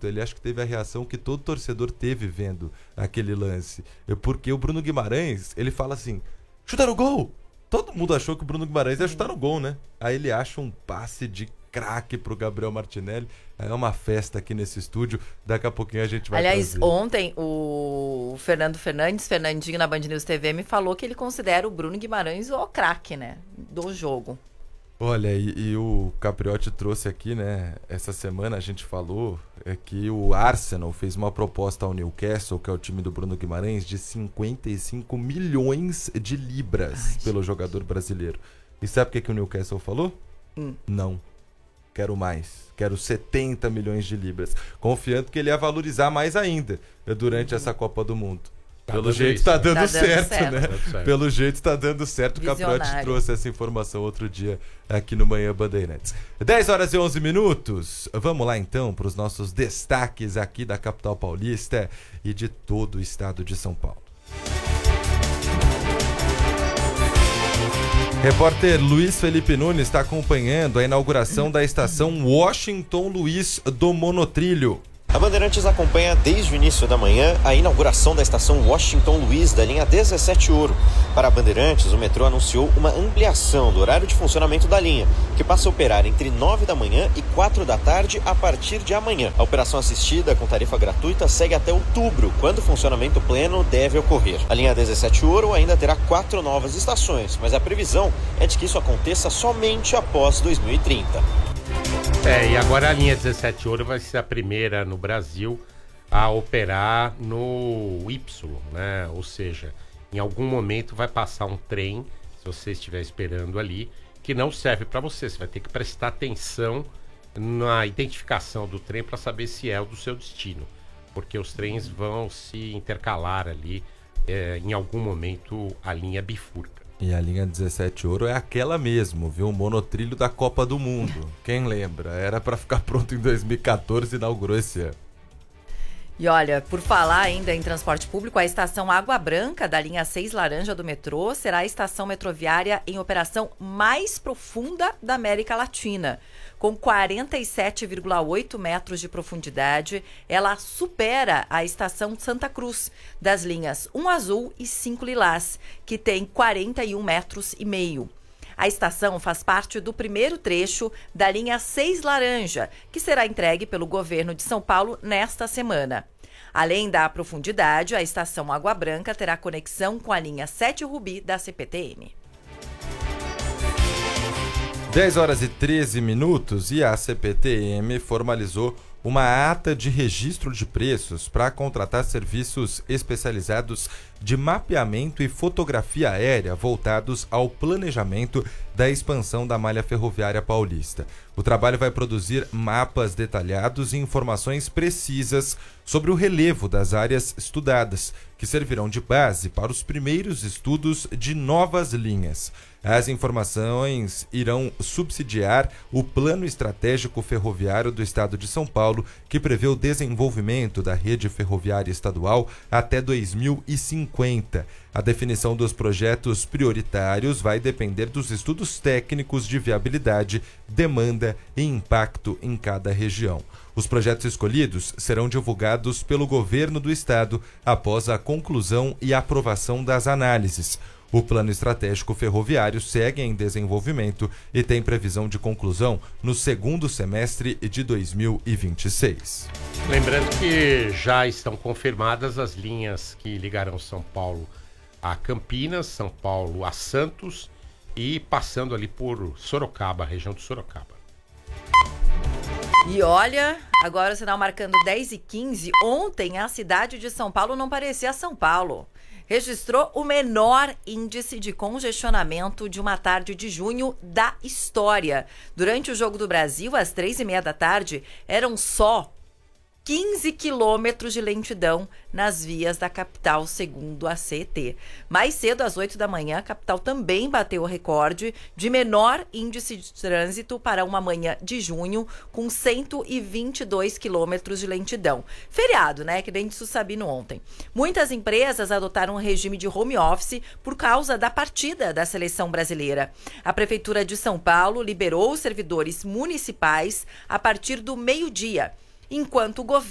momento, ele acho que teve a reação que todo torcedor teve vendo aquele lance. Porque o Bruno Guimarães, ele fala assim, chuta no gol! Todo mundo achou que o Bruno Guimarães ia chutar no gol, né? Aí ele acha um passe de craque pro Gabriel Martinelli. É uma festa aqui nesse estúdio. Daqui a pouquinho a gente vai trazer. Ontem o Fernandinho na Band News TV me falou que ele considera o Bruno Guimarães o craque, né, do jogo. Olha, e o Capriotti trouxe aqui, né, essa semana a gente falou que o Arsenal fez uma proposta ao Newcastle, que é o time do Bruno Guimarães, de 55 milhões de libras pelo jogador brasileiro. E sabe o que o Newcastle falou? Não. Quero mais. Quero 70 milhões de libras. Confiando que ele ia valorizar mais ainda durante essa Copa do Mundo. Pelo jeito tá dando certo, né? Pelo jeito tá dando certo. O Capriotti trouxe essa informação outro dia aqui no Manhã Bandeirantes. 10h11. Vamos lá então para os nossos destaques aqui da capital paulista e de todo o estado de São Paulo. Repórter Luiz Felipe Nunes está acompanhando a inauguração da estação Washington Luiz do Monotrilho. A Bandeirantes acompanha desde o início da manhã a inauguração da estação Washington Luiz da linha 17 Ouro. Para a Bandeirantes, o metrô anunciou uma ampliação do horário de funcionamento da linha, que passa a operar entre 9 da manhã e 4 da tarde a partir de amanhã. A operação assistida com tarifa gratuita segue até outubro, quando o funcionamento pleno deve ocorrer. A linha 17 Ouro ainda terá 4 novas estações, mas a previsão é de que isso aconteça somente após 2030. E agora a linha 17 Ouro vai ser a primeira no Brasil a operar no Y, né? Ou seja, em algum momento vai passar um trem, se você estiver esperando ali, que não serve para você. Você vai ter que prestar atenção na identificação do trem para saber se é o do seu destino, porque os trens vão se intercalar ali, em algum momento a linha bifurca. E a linha 17 Ouro é aquela mesmo, viu? O monotrilho da Copa do Mundo. Quem lembra? Era para ficar pronto em 2014 e inaugurou esse ano. E olha, por falar ainda em transporte público, a estação Água Branca da linha 6 Laranja do metrô será a estação metroviária em operação mais profunda da América Latina. Com 47,8 metros de profundidade, ela supera a estação Santa Cruz, das linhas 1 Azul e 5 Lilás, que tem 41,5 metros. A estação faz parte do primeiro trecho da linha 6 Laranja, que será entregue pelo governo de São Paulo nesta semana. Além da profundidade, a estação Água Branca terá conexão com a linha 7 Rubi da CPTM. 10h13 e a CPTM formalizou uma ata de registro de preços para contratar serviços especializados de mapeamento e fotografia aérea voltados ao planejamento da expansão da malha ferroviária paulista. O trabalho vai produzir mapas detalhados e informações precisas sobre o relevo das áreas estudadas, que servirão de base para os primeiros estudos de novas linhas. As informações irão subsidiar o Plano Estratégico Ferroviário do Estado de São Paulo, que prevê o desenvolvimento da rede ferroviária estadual até 2050. A definição dos projetos prioritários vai depender dos estudos técnicos de viabilidade, demanda e impacto em cada região. Os projetos escolhidos serão divulgados pelo governo do estado após a conclusão e aprovação das análises. O Plano Estratégico Ferroviário segue em desenvolvimento e tem previsão de conclusão no segundo semestre de 2026. Lembrando que já estão confirmadas as linhas que ligarão São Paulo a Campinas, São Paulo a Santos e passando ali por Sorocaba, a região de Sorocaba. E olha, agora o sinal marcando 10h15. Ontem a cidade de São Paulo não parecia São Paulo. Registrou o menor índice de congestionamento de uma tarde de junho da história. Durante o Jogo do Brasil, às 3h30 da tarde, eram só 15 quilômetros de lentidão nas vias da capital, segundo a CET. Mais cedo, às 8 da manhã, a capital também bateu o recorde de menor índice de trânsito para uma manhã de junho, com 122 quilômetros de lentidão. Feriado, né? Que nem disse o Sabino ontem. Muitas empresas adotaram um regime de home office por causa da partida da seleção brasileira. A Prefeitura de São Paulo liberou os servidores municipais a partir do meio-dia, enquanto o